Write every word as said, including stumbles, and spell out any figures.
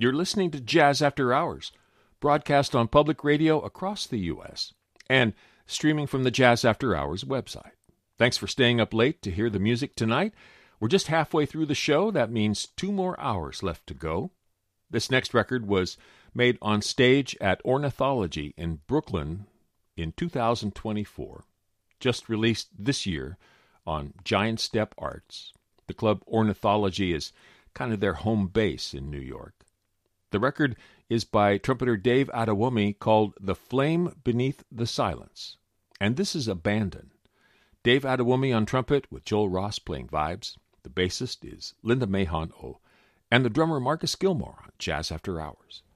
You're listening to Jazz After Hours, broadcast on public radio across the U S and streaming from the Jazz After Hours website. Thanks for staying up late to hear the music tonight. We're just halfway through the show. That means two more hours left to go. This next record was made on stage at Ornithology in Brooklyn in two thousand twenty-four, just released this year on Giant Step Arts. The club Ornithology is kind of their home base in New York. The record is by trumpeter Dave Adewumi called The Flame Beneath the Silence, and this is Abandon. Dave Adewumi on trumpet with Joel Ross playing vibes. The bassist is Linda Mahon-O, and the drummer Marcus Gilmore on Jazz After Hours.